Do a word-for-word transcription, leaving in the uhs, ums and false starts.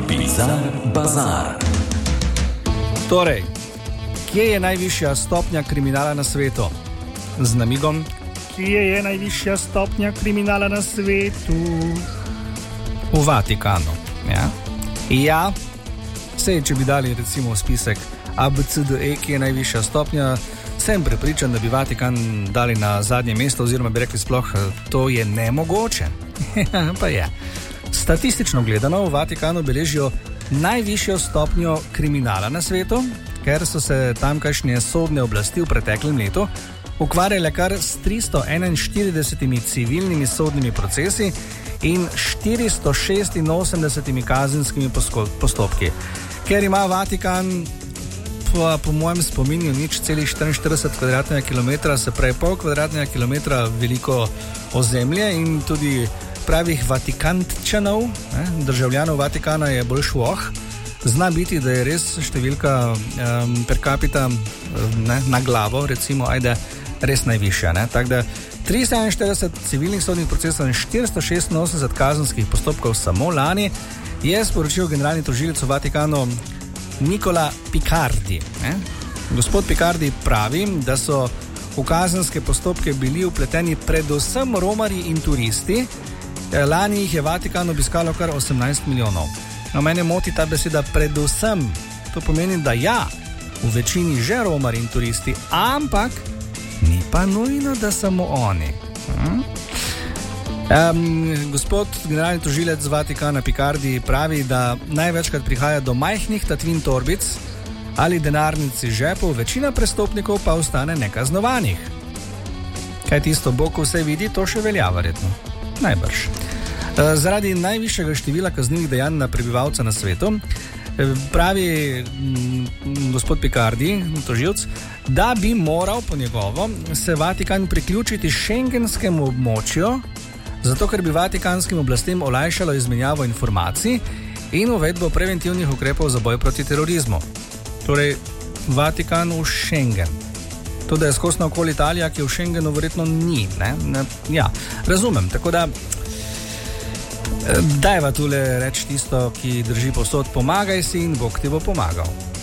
Bizar Bazar. Torej, kje je najvišja stopnja kriminala na svetu? Z namigom, kje je najvišja stopnja kriminala na svetu? V Vatikanu. Ja, ja. Sej, če bi dali recimo spisek A B C D E, ki je najvišja stopnja, sem prepričan, da bi Vatikan dali na zadnje mesto, oziroma bi rekli sploh, to je nemogoče. Pa je. Statistično gledano v Vatikanu beležijo najvišjo stopnjo kriminala na svetu, ker so se tamkajšnje sodne oblasti v preteklem letu ukvarjale kar s tristo enainštiridesetimi civilnimi sodnimi procesi in štiristo šestinosemdesetimi kazenskimi postopki. Ker ima Vatikan po, po mojem spominju nič celih štiriinštirideset kvadratnega kilometra, se pravi pol kvadratnega kilometra veliko ozemlje in tudi pravih Vatikantčanov, ne, državljanov Vatikana je bolj švoh. Zna biti, da je res številka um, per capita ne, na glavo, recimo, ajde, res najvišja. Tako da tristo enainštirideset civilnih sodnih procesov in štiristo šestinosemdeset kazenskih postopkov samo lani je sporočil generalni tožilec v Vatikanu Nicola Picardi. Ne. Gospod Picardi pravi, da so v kazenske postopke bili vpleteni predvsem romarji in turisti. Lani jih je Vatikan obiskalo kar osemnajst milijonov. No, mene moti ta beseda predvsem. To pomeni, da ja, v večini že romarji in turisti, ampak ni pa nujno, da samo oni. Hm? Um, gospod generalni tožilec z Vatikana Picardi pravi, da največkrat prihaja do majhnih tatvin torbic ali denarnici žepov, večina prestopnikov pa ostane nekaznovanih. Kaj tisto Bog vse vidi, to še velja verjetno. Najbrž. Zaradi najvišjega števila kaznivih dejanj na prebivalca na svetu, pravi gospod Picardi, tožilec, da bi moral po njegovo se Vatikan priključiti šengenskemu območju, zato ker bi vatikanskim oblastem olajšalo izmenjavo informacij in uvedbo preventivnih ukrepov za boj proti terorizmu. Torej, Vatikan v Schengen. To, da je skosna okoli Italija, ki v Schengenu verjetno ni. Ne? Ne, ja, razumem. Tako da, dajva tule reči tisto, ki drži posod, pomagaj si in Bog ti bo pomagal.